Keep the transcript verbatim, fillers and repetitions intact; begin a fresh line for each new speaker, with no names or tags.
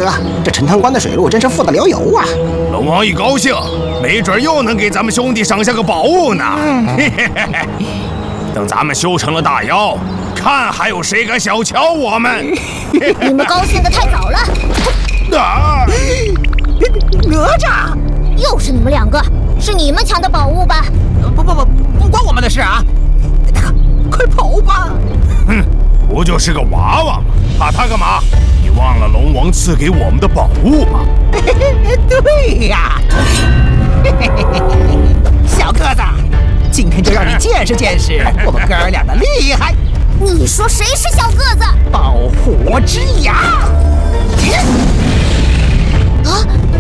哥，这陈塘关的水路真是富得流油啊！
龙王一高兴，没准又能给咱们兄弟省下个宝物呢。嘿嘿嘿嘿，等咱们修成了大妖，看还有谁敢小瞧我们！
你们高兴得太早了。
啊！
哪吒，
又是你们两个，是你们抢的宝物吧？
不不不，不关我们的事啊！大哥，快跑吧！
哼，不就是个娃娃吗？怕他干嘛？你忘了龙王赐给我们的宝物吗？
对呀，小个子，今天就让你见识见识我们哥儿俩的厉害。
你说谁是小个子？
爆火之牙！
啊，